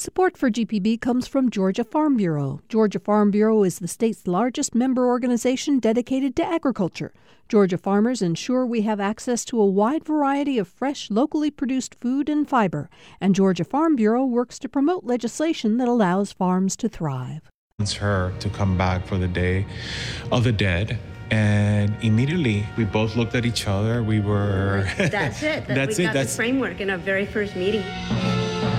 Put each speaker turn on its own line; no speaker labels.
Support for GPB comes from Georgia Farm Bureau. Georgia Farm Bureau is the state's largest member organization dedicated to agriculture. Georgia farmers ensure we have access to a wide variety of fresh, locally produced food and fiber, and Georgia Farm Bureau works to promote legislation that allows farms to thrive.
Her to come back for the Day of the Dead. And immediately we both looked at each other. We were...
That's it.
That's
we
it.
got the framework in our very first meeting.